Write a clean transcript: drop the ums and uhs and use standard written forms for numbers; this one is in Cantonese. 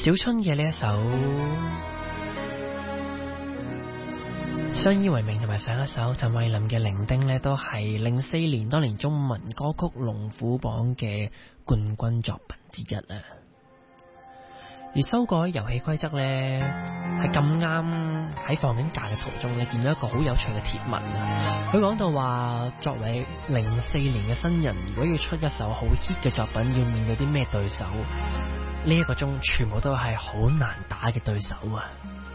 小春嘅呢一首相依為命，同埋上一首陳慧琳嘅伶仃呢，都係04年當年中文歌曲龍虎榜嘅冠軍作品之一啊。而修改遊戲規則呢，係咁啱喺放緊假嘅途中呢，見到一個好有趣嘅貼文啊。佢講到話，作為04年嘅新人，如果要出一首好 hit 嘅作品，要面對啲咩對手？呢一個鐘全部都係好難打嘅對手啊！